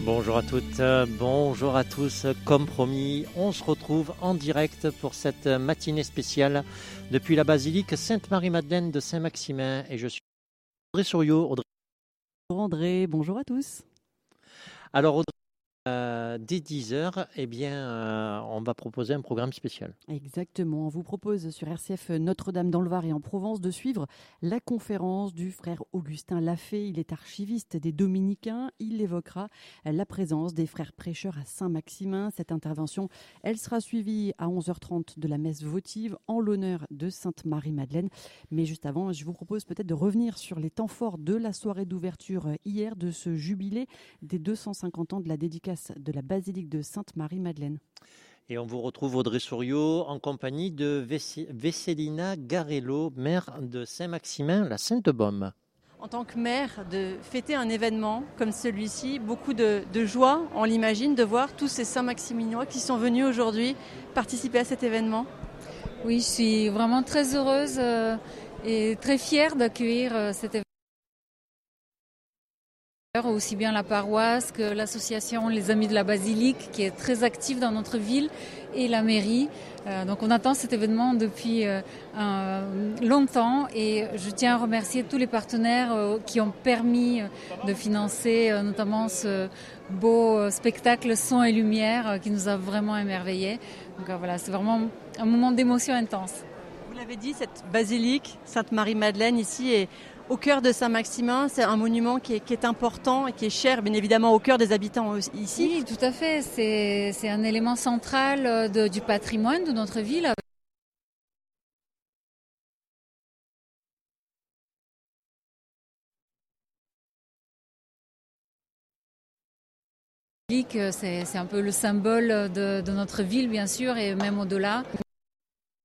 Bonjour à toutes, bonjour à tous. Comme promis, on se retrouve en direct pour cette matinée spéciale depuis la basilique Sainte-Marie-Madeleine de Saint-Maximin. Et je suis Audrey Souriau. Bonjour André, bonjour à tous. Alors Audrey, dès 10h, on va proposer un programme spécial. Exactement, on vous propose sur RCF Notre-Dame dans le Var et en Provence de suivre la conférence du frère Augustin Lafay. Il est archiviste des Dominicains. Il évoquera la présence des frères prêcheurs à Saint-Maximin. Cette intervention, elle sera suivie à 11h30 de la messe votive en l'honneur de Sainte-Marie-Madeleine. Mais juste avant, je vous propose peut-être de revenir sur les temps forts de la soirée d'ouverture hier de ce jubilé des 250 ans de la dédicace de la basilique de Sainte-Marie-Madeleine. Et on vous retrouve Audrey Souriau en compagnie de Vesselina Garello, maire de Saint-Maximin, la Sainte-Baume. En tant que maire, de fêter un événement comme celui-ci, beaucoup de joie, on l'imagine, de voir tous ces Saint-Maximinois qui sont venus aujourd'hui participer à cet événement. Oui, je suis vraiment très heureuse et très fière d'accueillir cet événement. Aussi bien la paroisse que l'association Les Amis de la Basilique qui est très active dans notre ville et la mairie. Donc on attend cet événement depuis longtemps et je tiens à remercier tous les partenaires qui ont permis de financer notamment ce beau spectacle son et lumière qui nous a vraiment émerveillés. Donc voilà, c'est vraiment un moment d'émotion intense. Vous l'avez dit, cette basilique Sainte-Marie-Madeleine ici est au cœur de Saint-Maximin. C'est un monument qui est important et qui est cher, bien évidemment, au cœur des habitants ici. Oui, tout à fait. C'est un élément central du patrimoine de notre ville. C'est un peu le symbole de notre ville, bien sûr, et même au-delà.